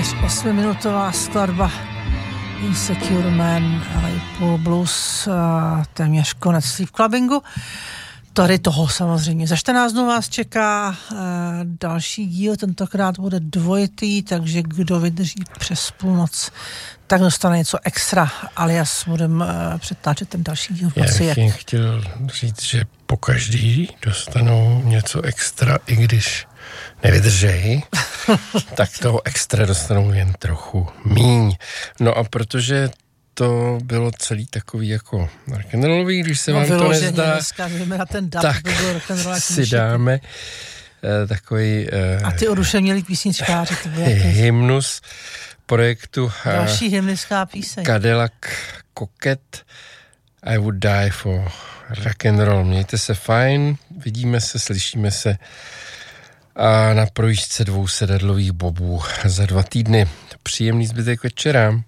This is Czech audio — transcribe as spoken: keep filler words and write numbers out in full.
téměř osmiminutová skladba Insecure Man, Liverpool Blues, téměř konec Sleep Clubbingu. Tady toho samozřejmě. Za čtrnáct dnů vás čeká uh, další díl, tentokrát bude dvojitý, takže kdo vydrží přes půlnoc, tak dostane něco extra, alias budeme uh, přetáčet ten další díl v noci. Já bych jen chtěl říct, že po každý dostanou něco extra, i když nevydržej, tak toho extra dostanou jen trochu míň. No a protože to bylo celý takový jako rock'n'rollový, když se no, vám to nezdá, dneska, na ten dat, tak si dáme uh, takový uh, a ty oduševnělý písničkáři. hymnus projektu uh, další hymnická píseň. Cadillac Coquette I Would Die for Rock'n'Roll. Mějte se fajn, vidíme se, slyšíme se a na projížďce dvou sedadlových bobů za dva týdny. Příjemný zbytek večera.